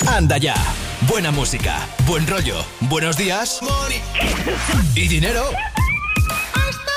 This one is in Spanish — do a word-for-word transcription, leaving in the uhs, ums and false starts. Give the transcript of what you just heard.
Anda ya. Buena música, buen rollo, buenos días y dinero. Hasta